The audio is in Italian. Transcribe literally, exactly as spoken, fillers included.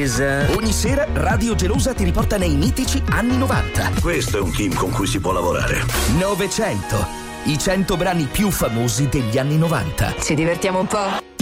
Elisa. Ogni sera Radio Gelosa ti riporta nei mitici anni novanta. Questo è un team con cui si può lavorare. novecento. I cento brani più famosi degli anni novanta. Ci divertiamo un po'?